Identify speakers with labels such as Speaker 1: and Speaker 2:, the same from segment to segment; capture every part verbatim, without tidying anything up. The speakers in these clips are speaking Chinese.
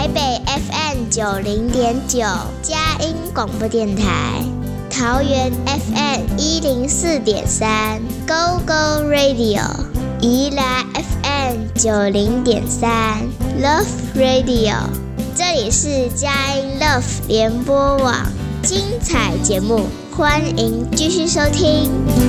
Speaker 1: 台北 F M 九零点九佳音广播电台，桃园 F M 一零四点三 Go Go Radio， 宜兰 F M 九零点三 Love Radio， 这里是佳音 Love 联播网，精彩节目，欢迎继续收听。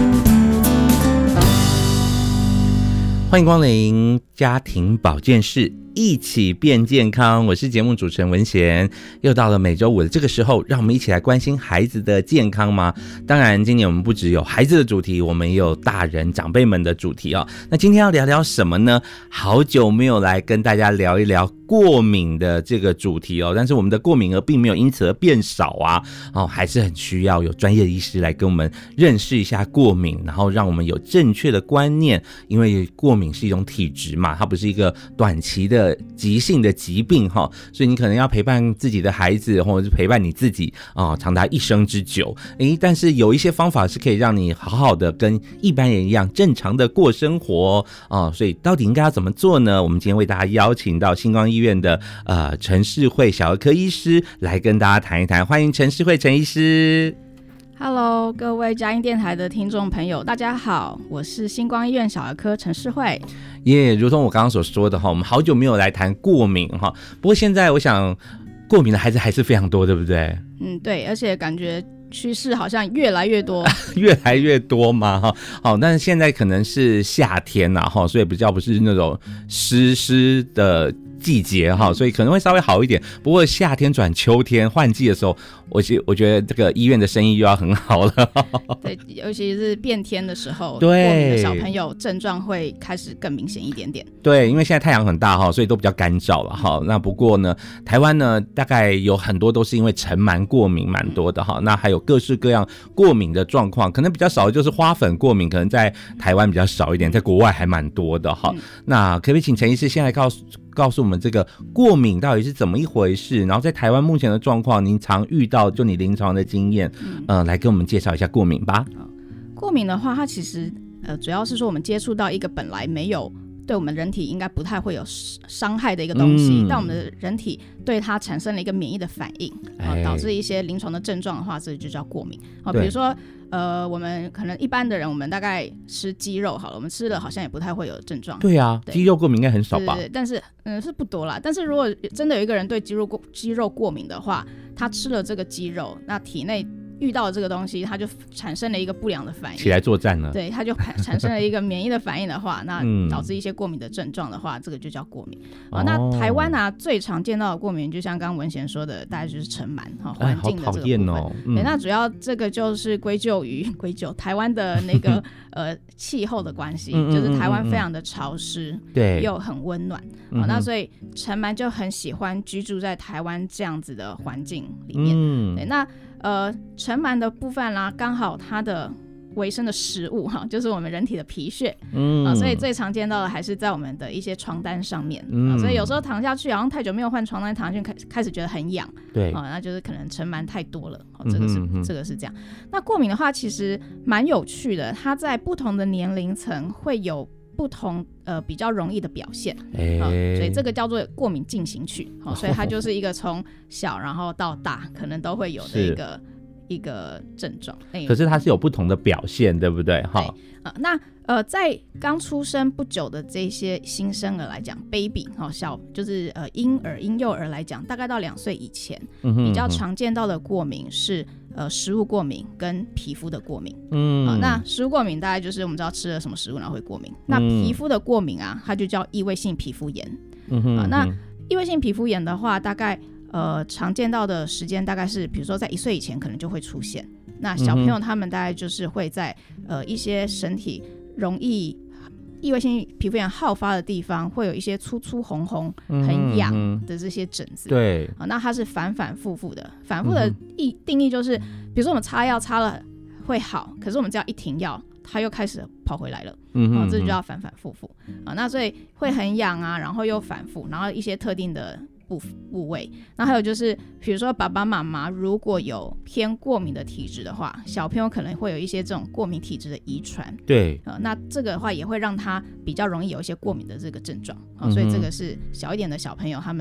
Speaker 2: 欢迎光临家庭保健室，一起变健康。我是节目主持人文贤，又到了每周五的这个时候，让我们一起来关心孩子的健康吗？当然，今年我们不只有孩子的主题，我们也有大人长辈们的主题哦。那今天要聊聊什么呢？好久没有来跟大家聊一聊过敏的这个主题哦，但是我们的过敏儿并没有因此而变少啊，哦，还是很需要有专业的医师来跟我们认识一下过敏，然后让我们有正确的观念，因为过敏是一种体质嘛，它不是一个短期的急性的疾病哈，所以你可能要陪伴自己的孩子，或者是陪伴你自己啊、哦，长达一生之久。诶，但是有一些方法是可以让你好好的跟一般人一样正常的过生活啊、哦，所以到底应该要怎么做呢？我们今天为大家邀请到星光医院的呃陈世慧小儿科医师来跟大家谈一谈，欢迎陈世慧陈医师。
Speaker 3: Hello， 各位佳音电台的听众朋友，大家好，我是星光医院小儿科陈世慧。
Speaker 2: 耶、yeah, 如同我刚刚所说的哈，我们好久没有来谈过敏哈，不过现在我想过敏的孩子还是非常多，对不对？
Speaker 3: 嗯，对，而且感觉趋势好像越来越多，
Speaker 2: 越来越多嘛哈。好，但是现在可能是夏天呐哈，所以比较不是那种湿湿的季节哈，所以可能会稍微好一点。不过夏天转秋天换季的时候，我觉我觉得这个医院的生意又要很好了。
Speaker 3: 对，尤其是变天的时候，
Speaker 2: 对，
Speaker 3: 过敏的小朋友症状会开始更明显一点点。
Speaker 2: 对，因为现在太阳很大哈，所以都比较干燥了哈。那不过呢，台湾呢大概有很多都是因为尘螨过敏蛮多的哈。那还有各式各样过敏的状况，可能比较少的就是花粉过敏，可能在台湾比较少一点，在国外还蛮多的哈。嗯、那可不可以请陈医师先来告诉告诉我们这个过敏到底是怎么一回事？然后在台湾目前的状况，您常遇到就你临床的经验，嗯、呃，来跟我们介绍一下过敏吧。
Speaker 3: 过敏的话，它其实呃主要是说我们接触到一个本来没有对我们人体应该不太会有伤害的一个东西，嗯、但我们的人体对它产生了一个免疫的反应，哎、导致一些临床的症状的话，这就叫过敏。比如说呃，我们可能一般的人，我们大概吃鸡肉好了，我们吃了好像也不太会有症状。对
Speaker 2: 啊，对，鸡肉过敏应该很少吧？
Speaker 3: 对，但是嗯是不多啦。但是如果真的有一个人对鸡肉过鸡肉过敏的话，他吃了这个鸡肉，那体内遇到了这个东西，它就产生了一个不良的反应，
Speaker 2: 起来作战了。
Speaker 3: 对，它就产生了一个免疫的反应的话，那导致一些过敏的症状的话，这个就叫过敏。嗯、那台湾啊最常见到的过敏，就像刚刚文贤说的，大概就是尘螨哈，环境的这个部分。哎、好讨厌哦。嗯、对，那主要这个就是归咎于归咎台湾的那个呃气候的关系，嗯、就是台湾非常的潮湿，对，又很温暖。嗯、那所以尘螨就很喜欢居住在台湾这样子的环境里面。嗯、对，那呃，尘螨的部分啦，刚好它的维生的食物哈，就是我们人体的皮屑，嗯、啊，所以最常见到的还是在我们的一些床单上面，嗯、啊，所以有时候躺下去，好像太久没有换床单，躺下去开开始觉得很痒，对，啊，那就是可能尘螨太多了，啊，这个是、嗯、哼哼这个是这样。那过敏的话，其实蛮有趣的，它在不同的年龄层会有不同呃比较容易的表现，欸啊、所以这个叫做过敏进行曲，哦、所以它就是一个从小然后到大可能都会有的一个一个症状。
Speaker 2: 可是它是有不同的表现，对不对？
Speaker 3: 对，呃、那呃在刚出生不久的这些新生儿来讲 ，baby 哦小就是呃婴儿婴幼儿来讲，大概到两岁以前，嗯哼嗯哼比较常见到的过敏是。呃，食物过敏跟皮肤的过敏，嗯、呃，那食物过敏大概就是我们知道吃了什么食物然后会过敏，嗯、那皮肤的过敏啊，它就叫异位性皮肤炎，嗯哼嗯哼呃、那异位性皮肤炎的话，大概呃常见到的时间大概是，比如说在一岁以前可能就会出现，那小朋友他们大概就是会在呃一些身体容易。异位性皮肤炎好发的地方会有一些粗粗红红很痒的这些疹子，对、嗯，那它是反反复复的，反复的意定义就是，比如说我们擦药擦了会好，可是我们只要一停药，它又开始跑回来了，嗯、哦，这就叫反反复复啊。那所以会很痒啊，然后又反复，然后一些特定的部部位。那还有就是，比如说爸爸妈妈如果有偏过敏的体质的话，小朋友可能会有一些这种过敏体质的遗传。对、呃，那这个的话也会让他比较容易有一些过敏的这个症状。哦、所以这个是小一点的小朋友他们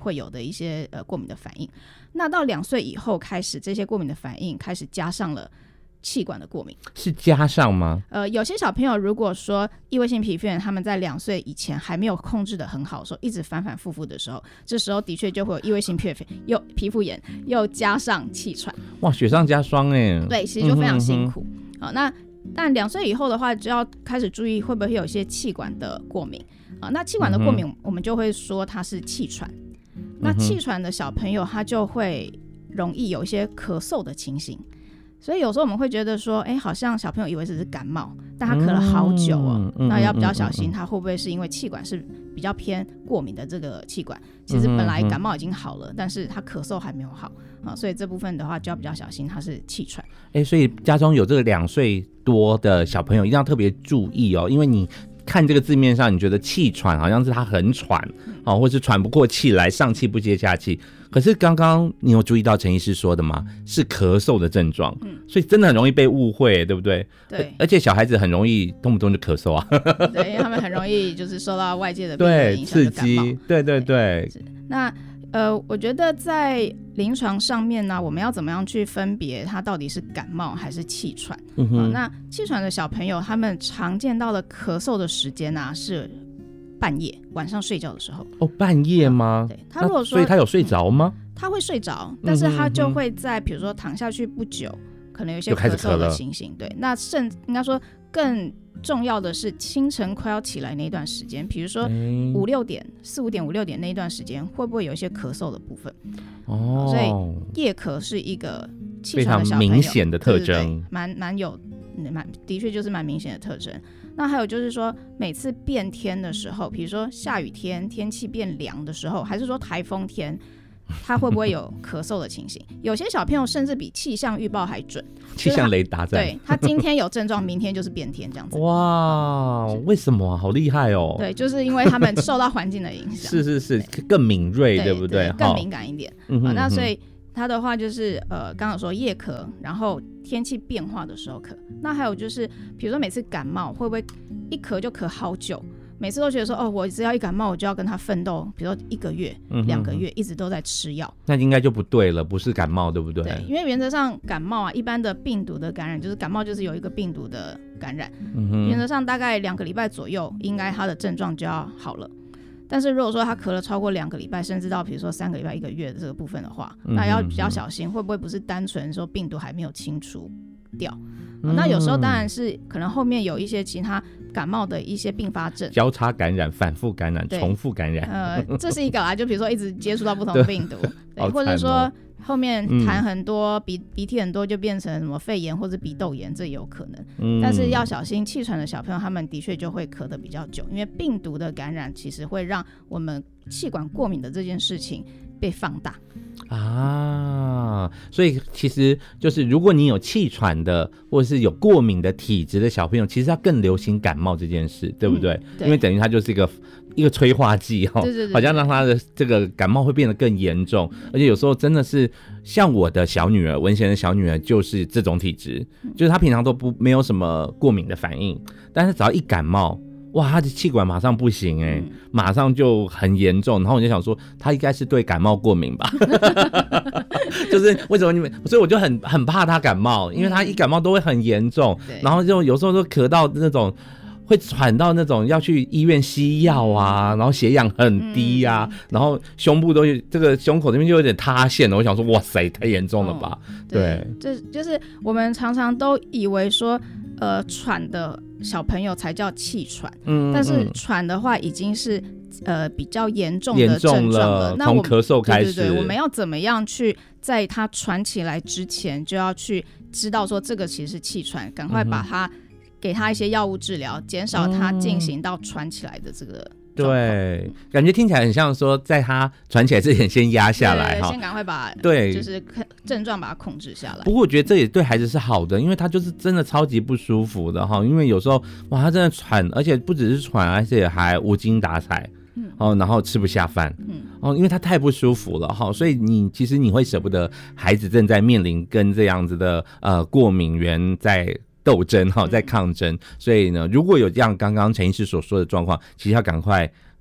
Speaker 3: 会有的一些呃过敏的反应。那到两岁以后开始，这些过敏的反应开始加上了气管的过敏。
Speaker 2: 是加上吗？
Speaker 3: 呃，有些小朋友如果说异位性皮肤炎，他们在两岁以前还没有控制的很好的时候，一直反反复复的时候，这时候的确就会有异位性皮肤又皮肤炎，又加上气喘。
Speaker 2: 哇，雪上加霜哎。
Speaker 3: 对，其实就非常辛苦。嗯、好，那但两岁以后的话，就要开始注意会不会有一些气管的过敏啊。那气管的过敏，我们就会说它是气喘。嗯、那气喘的小朋友，他就会容易有一些咳嗽的情形。所以有时候我们会觉得说，哎，好像小朋友以为只是感冒，但他咳了好久哦，嗯、那要比较小心，他会不会是因为气管是比较偏过敏的这个气管？其实本来感冒已经好了，但是他咳嗽还没有好啊，所以这部分的话就要比较小心，他是气喘。
Speaker 2: 哎，所以家中有这个两岁多的小朋友，一定要特别注意哦，因为你看这个字面上，你觉得气喘好像是他很喘，哦，或是喘不过气来，上气不接下气。可是刚刚你有注意到陈医师说的吗？是咳嗽的症状，嗯，所以真的很容易被误会，对不对？
Speaker 3: 对，
Speaker 2: 而且小孩子很容易动不动就咳嗽啊，
Speaker 3: 对，因为他们很容易就是受到外界的病毒影响，
Speaker 2: 刺激，对对对。
Speaker 3: 那呃，我觉得在临床上面呢，我们要怎么样去分别它到底是感冒还是气喘？嗯哼，呃、那气喘的小朋友，他们常见到的咳嗽的时间啊是半夜晚上睡觉的时候。
Speaker 2: 哦，半夜吗？
Speaker 3: 对，他如果说，
Speaker 2: 所以他有睡着吗？
Speaker 3: 嗯、他会睡着，但是他就会在比如说躺下去不久，可能有一些咳嗽的情形。对，那甚应该说更重要的是清晨快要起来那一段时间，比如说五六点、四五点、五六点那一段时间，会不会有一些咳嗽的部分？哦，所以夜咳是一个气喘的小朋友
Speaker 2: 非常明显的特征，
Speaker 3: 蛮蛮有，蛮的确就是蛮明显的特征。那还有就是说，每次变天的时候，比如说下雨天，天气变凉的时候，还是说台风天，他会不会有咳嗽的情形？有些小朋友甚至比气象预报还准，
Speaker 2: 气象雷达在。
Speaker 3: 对，他今天有症状，明天就是变天这样子。
Speaker 2: 哇，为什么啊？好厉害哦！
Speaker 3: 对，就是因为他们受到环境的影响。
Speaker 2: 是是是，更敏锐， 对, 对不对？
Speaker 3: 对，更敏感一点。嗯哼嗯哼，那所以他的话就是呃，刚刚说夜咳，然后天气变化的时候咳。那还有就是，比如说每次感冒，会不会一咳就咳好久？每次都觉得说，哦，我只要一感冒，我就要跟他奋斗，比如说一个月、嗯、两个月，一直都在吃药，
Speaker 2: 那应该就不对了，不是感冒，对不对？
Speaker 3: 对，因为原则上感冒啊，一般的病毒的感染，就是感冒就是有一个病毒的感染，嗯、原则上大概两个礼拜左右，应该他的症状就要好了。但是如果说他咳了超过两个礼拜，甚至到比如说三个礼拜、一个月的这个部分的话，嗯、那要比较小心，会不会不是单纯说病毒还没有清除掉？嗯、那有时候当然是可能后面有一些其他感冒的一些并发症，
Speaker 2: 交叉感染、反复感染、重复感染，
Speaker 3: 呃，这是一个啦，就比如说一直接触到不同的病毒，对，或者说后面痰很多、嗯、鼻鼻涕很多，就变成什么肺炎或者鼻窦炎，这也有可能。嗯、但是要小心，气喘的小朋友他们的确就会咳得比较久，因为病毒的感染其实会让我们气管过敏的这件事情被放大。
Speaker 2: 啊，所以其实就是如果你有气喘的或者是有过敏的体质的小朋友，其实要更流行感冒这件事，对不对？嗯、对，因为等于它就是一个一个催化剂哈，好像让他的这个感冒会变得更严重，而且有时候真的是像我的小女儿，文贤的小女儿就是这种体质，就是她平常都不没有什么过敏的反应，但是只要一感冒，哇，他的气管马上不行哎、欸嗯，马上就很严重。然后我就想说，他应该是对感冒过敏吧？就是为什么你们？所以我就很很怕他感冒，因为他一感冒都会很严重，然后就有时候都咳到那种会喘到那种要去医院吸药啊，然后血氧很低啊，嗯、然后胸部都这个胸口这边就有点塌陷了。我想说，哇塞，太严重了吧？嗯、对，
Speaker 3: 这就是我们常常都以为说，呃，喘的小朋友才叫气喘，嗯，但是喘的话已经是呃比较严重的症状了。
Speaker 2: 那从咳嗽开始，
Speaker 3: 对对对，我们要怎么样去在他喘起来之前就要去知道说这个其实是气喘，赶快把他给他一些药物治疗，减少他进行到喘起来的这个。
Speaker 2: 对，感觉听起来很像说，在他喘起来之前先压下来，
Speaker 3: 对对对，先赶快把
Speaker 2: 对，
Speaker 3: 就是症状把它控制下来。
Speaker 2: 不过我觉得这也对孩子是好的，因为他就是真的超级不舒服的哈，因为有时候哇，他真的喘，而且不只是喘，而且还无精打采，嗯，哦，然后吃不下饭，嗯，哦，因为他太不舒服了哈，所以你其实你会舍不得孩子正在面临跟这样子的呃过敏源在斗争哈，在抗争，所以呢，如果有这样刚刚陈医师所说的状况，其实要赶快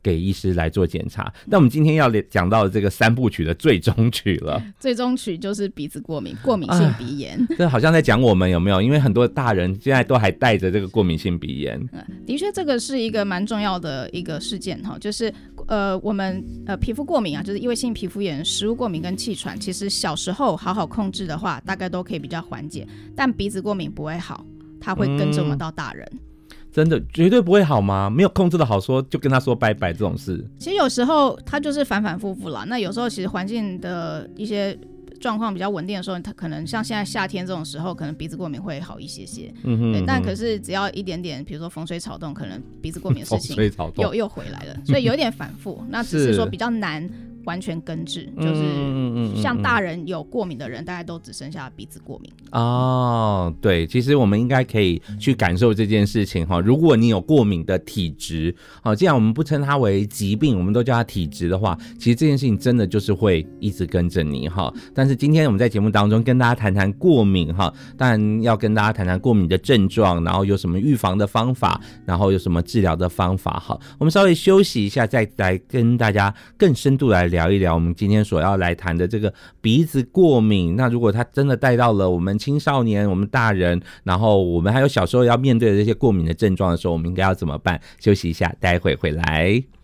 Speaker 2: 给医师来做检查。但我们今天要讲到这个三部曲的最终曲了，
Speaker 3: 最终曲就是鼻子过敏，过敏性鼻炎。啊、
Speaker 2: 这好像在讲我们有没有？因为很多大人现在都还带着这个过敏性鼻炎。
Speaker 3: 嗯、的确，这个是一个蛮重要的一个事件哈，就是呃，我们呃皮肤过敏啊，就是异位性皮肤炎、食物过敏跟气喘，其实小时候好好控制的话，大概都可以比较缓解。但鼻子过敏不会好，它会跟着我们到大人。嗯，
Speaker 2: 真的绝对不会好吗？没有控制的好说就跟他说拜拜这种事。
Speaker 3: 其实有时候它就是反反复复啦。那有时候其实环境的一些状况比较稳定的时候，它可能像现在夏天这种时候，可能鼻子过敏会好一些些。嗯哼嗯哼，对，但可是只要一点点，比如说风吹草动，可能鼻子过敏的事情又又回来了，所以有点反复。那只是说比较难完全根治，就是像大人有过敏的人，大概都只剩下鼻子过敏。
Speaker 2: 哦，对，其实我们应该可以去感受这件事情哈。如果你有过敏的体质，好，既然我们不称它为疾病，我们都叫它体质的话，其实这件事情真的就是会一直跟着你哈。但是今天我们在节目当中跟大家谈谈过敏哈，当然要跟大家谈谈过敏的症状，然后有什么预防的方法，然后有什么治疗的方法哈。我们稍微休息一下，再来跟大家更深度来聊一聊我们今天所要来谈的这个鼻子过敏。那如果它真的带到了我们青少年、我们大人，然后我们还有小时候要面对的这些过敏的症状的时候，我们应该要怎么办？休息一下，待会回来。